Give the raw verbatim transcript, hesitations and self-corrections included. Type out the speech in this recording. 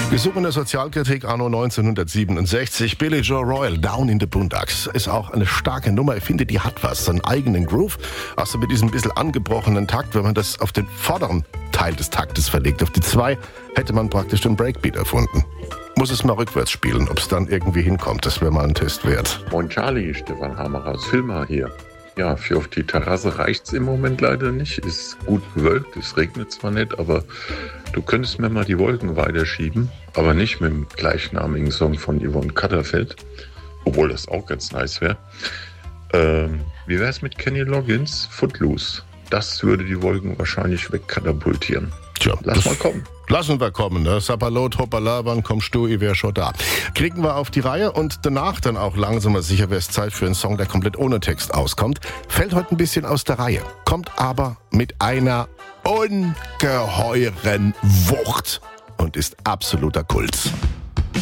Gesungene Sozialkritik anno neunzehnhundertsiebenundsechzig. Billy Joe Royal, Down in the Boondocks, ist auch eine starke Nummer. Ich finde, die hat was, seinen eigenen Groove. Auch so mit diesem bisschen angebrochenen Takt, wenn man das auf den vorderen Teil des Taktes verlegt. Auf die zwei hätte man praktisch den Breakbeat erfunden. Muss es mal rückwärts spielen, ob es dann irgendwie hinkommt. Das wäre mal ein Test wert. Moin Charlie, Stefan Hammer aus Filmer hier. Ja, für auf die Terrasse reicht's im Moment leider nicht. Ist gut bewölkt, es regnet zwar nicht, aber du könntest mir mal die Wolken weiterschieben, aber nicht mit dem gleichnamigen Song von Yvonne Katterfeld, obwohl das auch ganz nice wäre. Ähm, wie wär's mit Kenny Loggins, Footloose? Das würde die Wolken wahrscheinlich wegkatapultieren. Tja, Lass mal kommen. Lassen wir kommen, ne? Sapperlot, hoppala, wann kommst du, ich wär schon da. Kriegen wir auf die Reihe und danach dann auch langsam mal sicher, wäre es Zeit für einen Song, der komplett ohne Text auskommt. Fällt heute ein bisschen aus der Reihe, kommt aber mit einer ungeheuren Wucht und ist absoluter Kult.